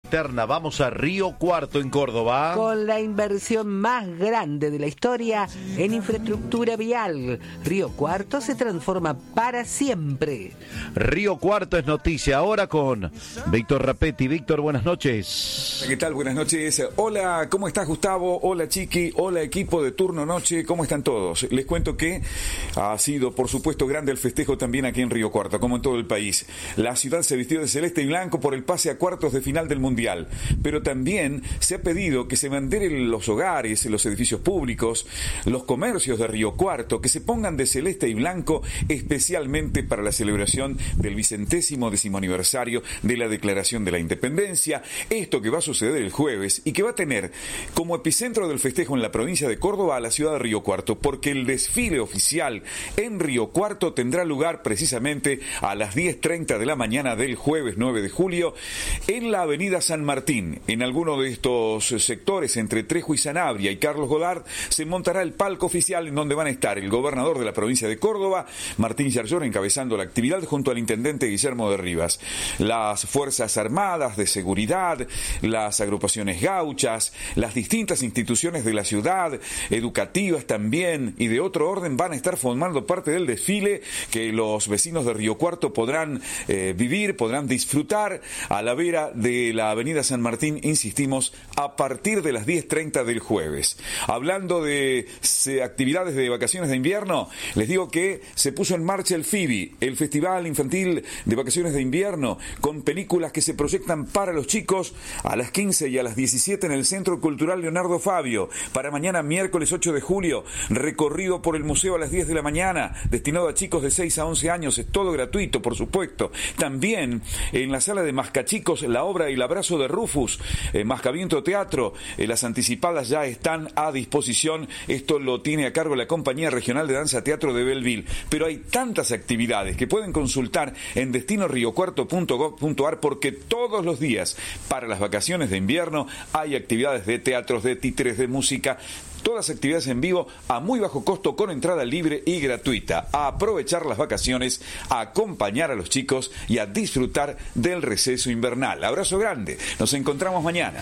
eterna. Vamos a Río Cuarto en Córdoba. Con la inversión más grande de la historia en infraestructura vial, Río Cuarto se transforma para siempre. Río Cuarto es noticia ahora con Víctor Rapetti. Víctor, buenas noches. ¿Qué tal? Buenas noches. Hola, ¿cómo estás, Gustavo? Hola, Chiqui. Hola, equipo de Turno Noche. ¿Cómo están todos? Les cuento que ha sido, por supuesto, grande el festejo también aquí en Río Cuarto, como en todo el país. La ciudad se vistió de celeste y blanco por el pase a cuartos de final del Mundial. Pero también se ha pedido que se banderen los hogares, los edificios públicos, los comercios de Río Cuarto, que se pongan de celeste y blanco especialmente para la celebración del 150º aniversario de la Declaración de la Independencia. Esto que va a suceder el jueves y que va a tener como epicentro del festejo en la provincia de Córdoba a la ciudad de Río Cuarto, porque el desfile oficial en Río Cuarto tendrá lugar precisamente a las 10:30 de la mañana del jueves 9 de julio en la avenida San Martín. En alguno de estos sectores entre Trejo y Sanabria y Carlos Godard se montará el palco oficial en donde van a estar el gobernador de la provincia de Córdoba, Martín Yarlor, encabezando la actividad junto al intendente Guillermo de Rivas. Las Fuerzas Armadas de Seguridad, las agrupaciones gauchas, las distintas instituciones de la ciudad, educativas también y de otro orden, van a estar formando parte del desfile que los vecinos de Río Cuarto podrán vivir, podrán disfrutar a la vera de la avenida San Martín, insistimos, a partir de las 10:30 del jueves. Hablando de actividades de vacaciones de invierno, les digo que se puso en marcha el FIBI, el Festival Infantil de Vacaciones de Invierno, con películas que se proyectan para los chicos a las 15 y a las 17 en el Centro Cultural Leonardo Fabio. Para mañana, miércoles 8 de julio, recorrido por el museo a las 10 de la mañana, destinado a chicos de 6 a 11 años, es todo gratuito, por supuesto. También en la sala de Mascachicos, la obra El abrazo de Rufus, Mascaviento Teatro, las anticipadas ya están a disposición. Esto lo tiene a cargo la Compañía Regional de Danza Teatro de Belleville. Pero hay tantas actividades que pueden consultar en destinoriocuarto.gov.ar, porque todos los días para las vacaciones de invierno hay actividades de teatros, de títeres, de música, todas actividades en vivo a muy bajo costo, con entrada libre y gratuita. A aprovechar las vacaciones, a acompañar a los chicos y a disfrutar del receso invernal. Abrazo grande, nos encontramos mañana.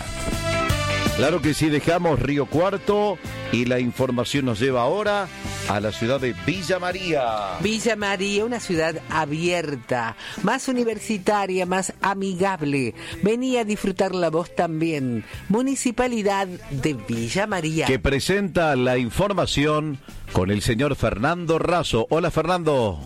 Claro que sí, dejamos Río Cuarto y la información nos lleva ahora a la ciudad de Villa María. Villa María, una ciudad abierta, más universitaria, más amigable. Vení a disfrutarla vos también. Municipalidad de Villa María. Que presenta la información con el señor Fernando Razo. Hola, Fernando.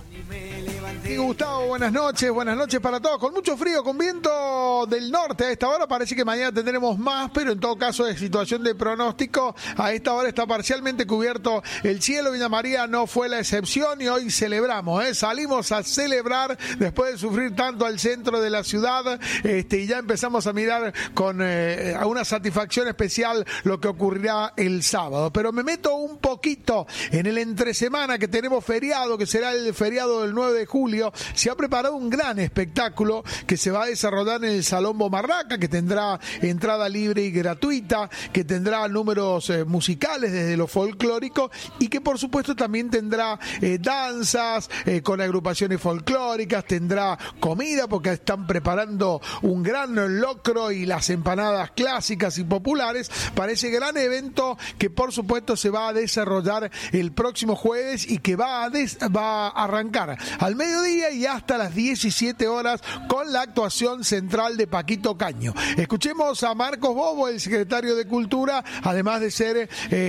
Y Gustavo, buenas noches para todos. Con mucho frío, con viento del norte a esta hora. Parece que mañana tendremos más, pero en todo caso de situación de pronóstico, a esta hora está parcialmente cubierto el cielo. Villa María no fue la excepción y hoy celebramos, salimos a celebrar después de sufrir tanto al centro de la ciudad, y ya empezamos a mirar con a una satisfacción especial lo que ocurrirá el sábado. Pero me meto un poquito en el entresemana, que tenemos feriado, que será el feriado del 9 de julio. Se ha preparado un gran espectáculo que se va a desarrollar en el Salón Bomarraca, que tendrá entrada libre y gratuita, que tendrá números musicales desde lo folclórico y que por supuesto también tendrá danzas con agrupaciones folclóricas, tendrá comida porque están preparando un gran locro y las empanadas clásicas y populares para ese gran evento que por supuesto se va a desarrollar el próximo jueves y que va a arrancar al mediodía y hasta las 17 horas con la actuación central de Paquito Caño. Escuchemos a Marcos Bobo, el secretario de Cultura, además de ser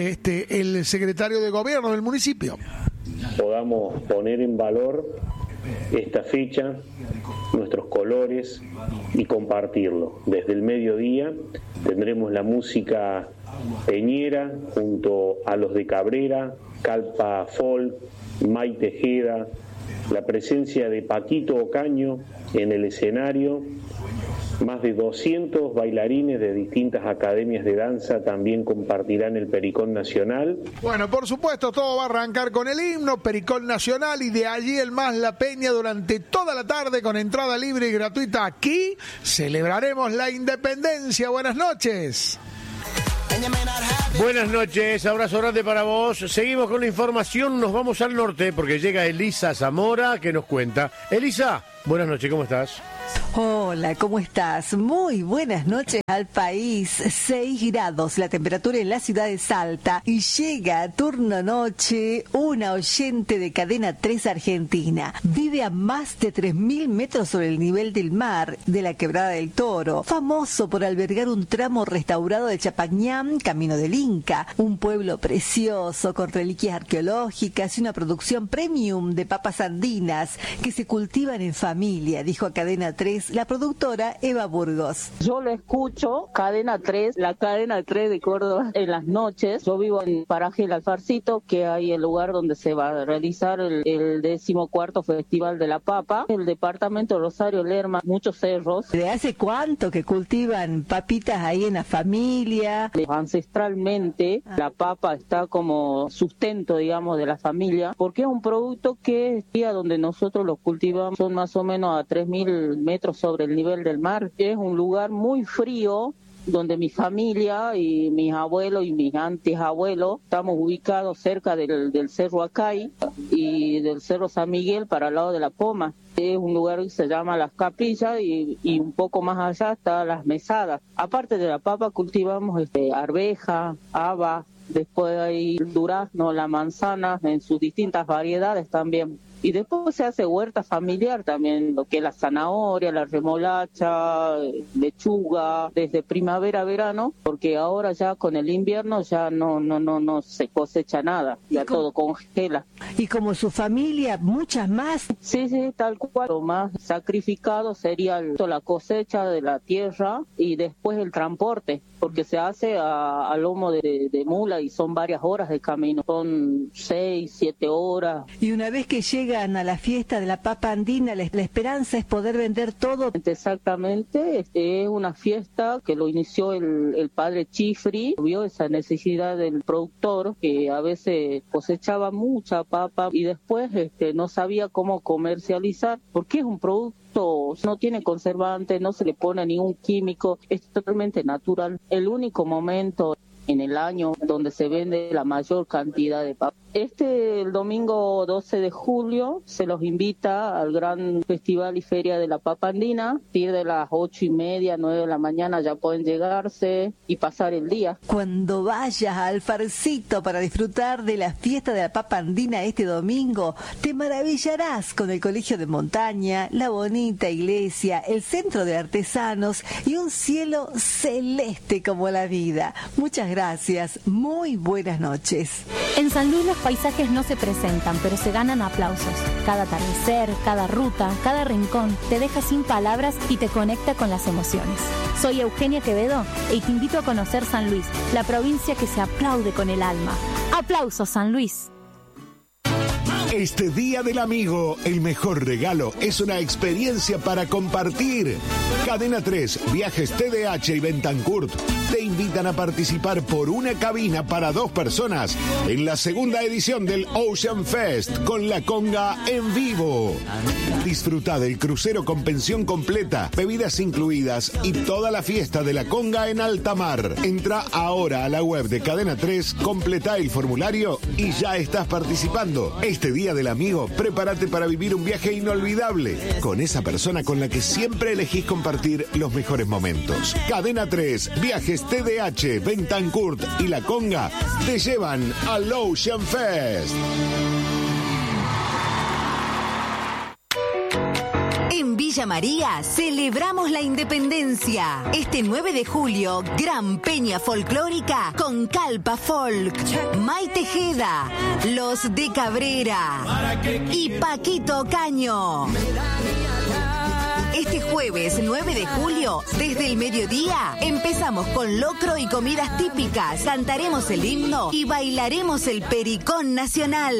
el secretario de Gobierno del municipio. Podamos poner en valor esta fecha, nuestros colores y compartirlo. Desde el mediodía tendremos la música peñera junto a los de Cabrera, Calpa Folk, May Tejeda, la presencia de Paquito Ocaño en el escenario, más de 200 bailarines de distintas academias de danza también compartirán el Pericón Nacional. Bueno, por supuesto, todo va a arrancar con el himno, Pericón Nacional, y de allí el Más La Peña durante toda la tarde con entrada libre y gratuita. Aquí celebraremos la independencia. Buenas noches. Buenas noches, abrazo grande para vos. Seguimos con la información, nos vamos al norte porque llega Elisa Zamora que nos cuenta. Elisa, buenas noches, ¿cómo estás? Hola, ¿cómo estás? Muy buenas noches al país. 6 grados la temperatura en la ciudad de Salta y llega a turno noche una oyente de Cadena 3 Argentina. Vive a más de 3.000 metros sobre el nivel del mar de la Quebrada del Toro, famoso por albergar un tramo restaurado de Chapañán, Camino del Inca, un pueblo precioso con reliquias arqueológicas y una producción premium de papas andinas que se cultivan en familia, dijo a Cadena 3 la productora Eva Burgos. Yo lo escucho, Cadena 3, la Cadena 3 de Córdoba en las noches. Yo vivo en Paraje El Alfarcito, que hay el lugar donde se va a realizar el 14º Festival de la Papa. El departamento Rosario Lerma, muchos cerros. ¿De hace cuánto que cultivan papitas ahí en la familia? Ancestralmente, la papa está como sustento, digamos, de la familia, porque es un producto que donde nosotros lo cultivamos son más o menos a 3.000 metros sobre el nivel del mar. Es un lugar muy frío, donde mi familia y mis abuelos y mis anteabuelos estamos ubicados cerca del Cerro Acay y del Cerro San Miguel para el lado de la Poma. Es un lugar que se llama Las Capillas y un poco más allá está Las Mesadas. Aparte de la papa cultivamos arveja, haba, después hay durazno, la manzana en sus distintas variedades también. Y después se hace huerta familiar también, lo que es la zanahoria, la remolacha, lechuga, desde primavera a verano, porque ahora ya con el invierno ya no se cosecha nada, ya todo congela. Y como su familia, muchas más. Sí, tal cual. Lo más sacrificado sería la cosecha de la tierra y después el transporte, porque se hace a lomo de mula y son varias horas de camino, son 6, 7 horas. Y una vez que llegan a la fiesta de la papa andina, la esperanza es poder vender todo. Exactamente, es una fiesta que lo inició el padre Chifri, vio esa necesidad del productor que a veces cosechaba mucha papa y después no sabía cómo comercializar, porque es un producto, no tiene conservante, no se le pone ningún químico, es totalmente natural. El único momento en el año donde se vende la mayor cantidad de papa. El domingo 12 de julio se los invita al gran festival y feria de la papa andina. A partir de las 8:30, 9 de la mañana ya pueden llegarse y pasar el día. Cuando vayas al Alfarcito para disfrutar de la fiesta de la papa andina este domingo, te maravillarás con el colegio de montaña, la bonita iglesia, el centro de artesanos y un cielo celeste como la vida. Muchas gracias, muy buenas noches. En San Luis los paisajes no se presentan, pero se ganan aplausos. Cada atardecer, cada ruta, cada rincón te deja sin palabras y te conecta con las emociones. Soy Eugenia Quevedo y te invito a conocer San Luis, la provincia que se aplaude con el alma. ¡Aplausos, San Luis! Este Día del Amigo, el mejor regalo es una experiencia para compartir. Cadena 3, Viajes TDH y Bentancurt te invitan a participar por una cabina para 2 personas en la segunda edición del Ocean Fest con la conga en vivo. Disfruta del crucero con pensión completa, bebidas incluidas y toda la fiesta de la conga en alta mar. Entra ahora a la web de Cadena 3, completa el formulario y ya estás participando. Este Día del Amigo, prepárate para vivir un viaje inolvidable con esa persona con la que siempre elegís compartir los mejores momentos. Cadena 3, Viajes TDH, Bentancurt y La Conga te llevan al Ocean Fest. En Villa María celebramos la independencia. Este 9 de julio, gran peña folclórica con Calpa Folk, May Tejeda, Los de Cabrera y Paquito Caño. Este jueves 9 de julio, desde el mediodía, empezamos con locro y comidas típicas, cantaremos el himno y bailaremos el pericón nacional.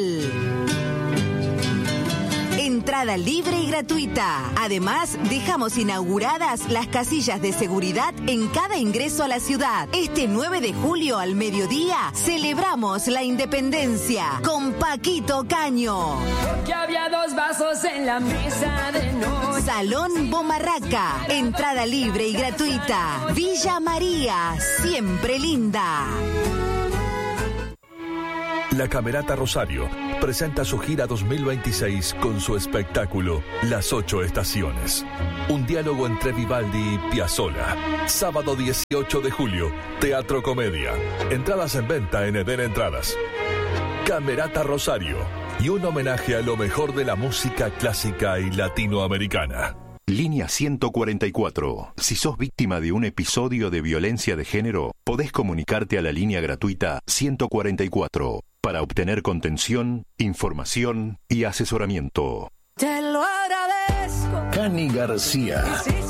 Entrada libre y gratuita. Además, dejamos inauguradas las casillas de seguridad en cada ingreso a la ciudad. Este 9 de julio al mediodía, celebramos la independencia con Paquito Caño. Porque había 2 vasos en la mesa de noche. Salón Bomarraca. Entrada libre y gratuita. Villa María, siempre linda. La Camerata Rosario presenta su gira 2026 con su espectáculo Las 8 Estaciones. Un diálogo entre Vivaldi y Piazzolla. Sábado 18 de julio, Teatro Comedia. Entradas en venta en Eden Entradas. Camerata Rosario. Y un homenaje a lo mejor de la música clásica y latinoamericana. Línea 144. Si sos víctima de un episodio de violencia de género, podés comunicarte a la línea gratuita 144 para obtener contención, información y asesoramiento. Te lo agradezco. Cani García.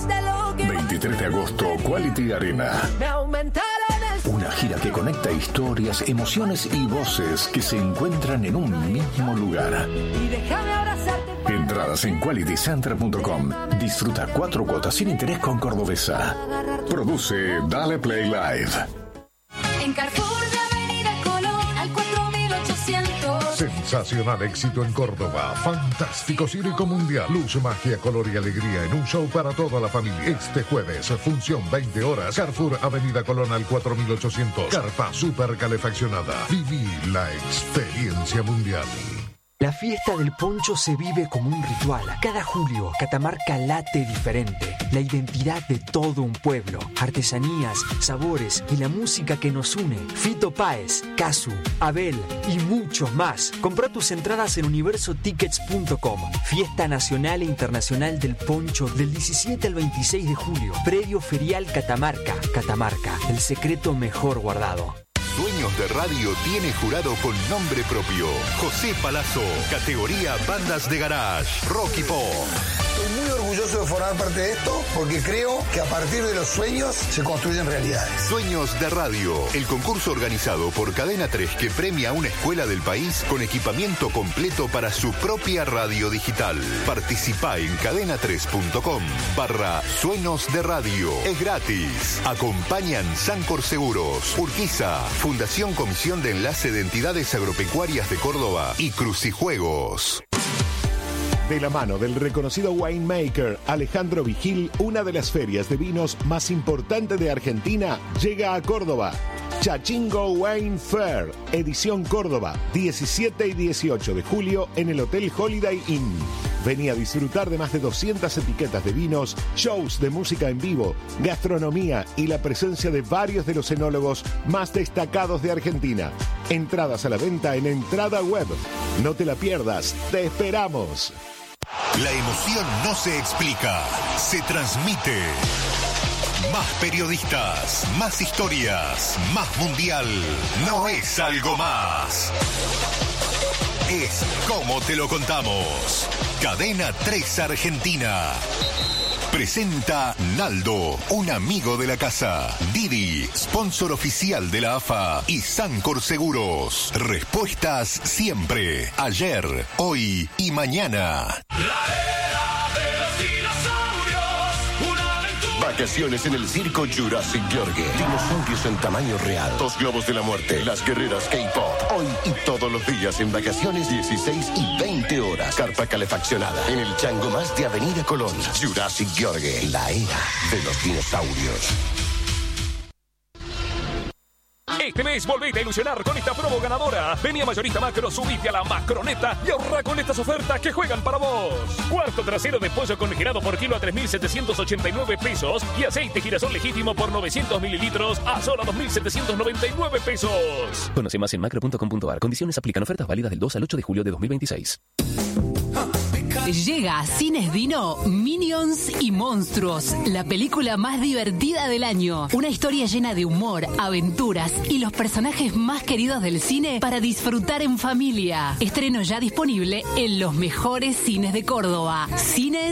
23 de agosto, Quality Arena. Me aumentaron Una gira que conecta historias, emociones y voces que se encuentran en un mismo lugar. y déjame abrazarte. Entradas en qualitycenter.com. Disfruta 4 cuotas sin interés con Cordobesa. Produce Dale Play Live. En Carrefour de Avenida Colón al 4800. Sensacional éxito en Córdoba. Fantástico circo mundial. Luz, magia, color y alegría en un show para toda la familia. Este jueves, función 20 horas. Carrefour, Avenida Colón al 4800. Carpa super calefaccionada. Viví la experiencia mundial. La fiesta del poncho se vive como un ritual. Cada julio, Catamarca late diferente. La identidad de todo un pueblo, artesanías, sabores y la música que nos une. Fito Páez, Casu, Abel y muchos más. Compra tus entradas en universotickets.com. Fiesta nacional e internacional del poncho del 17 al 26 de julio. Predio Ferial Catamarca. Catamarca, el secreto mejor guardado. Sueños de Radio tiene jurado con nombre propio. José Palazzo, categoría Bandas de Garage, Rock y Pop. Estoy muy orgulloso de formar parte de esto porque creo que a partir de los sueños se construyen realidades. Sueños de Radio, el concurso organizado por Cadena 3 que premia a una escuela del país con equipamiento completo para su propia radio digital. Participa en cadena3.com/Sueños de Radio. Es gratis. Acompañan Sancor Seguros, Urquiza, Fundación Comisión de Enlace de Entidades Agropecuarias de Córdoba y Crucijuegos. De la mano del reconocido winemaker Alejandro Vigil, una de las ferias de vinos más importantes de Argentina llega a Córdoba. Chachingo Wine Fair, edición Córdoba, 17 y 18 de julio en el Hotel Holiday Inn. Vení a disfrutar de más de 200 etiquetas de vinos, shows de música en vivo, gastronomía y la presencia de varios de los enólogos más destacados de Argentina. Entradas a la venta en Entrada Web. No te la pierdas, te esperamos. La emoción no se explica, se transmite. Más periodistas, más historias, más mundial. No es algo más. Es como te lo contamos. Cadena 3 Argentina. Presenta Naldo, un amigo de la casa. Didi, sponsor oficial de la AFA. Y Sancor Seguros. Respuestas siempre. Ayer, hoy y mañana. Vacaciones en el circo Jurassic Yorgue. Dinosaurios en tamaño real. 2 globos de la muerte. Las guerreras K-pop. Hoy y todos los días en vacaciones 16 y 20 horas. Carpa calefaccionada. En el Chango Más de Avenida Colón. Jurassic Yorgue. La era de los dinosaurios. Este mes volvete a ilusionar con esta promo ganadora. Vení a Mayorista Macro, subite a la Macroneta y ahorra con estas ofertas que juegan para vos. Cuarto trasero de pollo congelado por kilo a 3.789 pesos y aceite girasol legítimo por 900 mililitros a solo 2.799 pesos. Conoce más en macro.com.ar. Condiciones aplican. Ofertas válidas del 2 al 8 de julio de 2026. Llega a Cines Dino Minions y Monstruos, la película más divertida del año. Una historia llena de humor, aventuras y los personajes más queridos del cine para disfrutar en familia. Estreno ya disponible en los mejores cines de Córdoba. Cines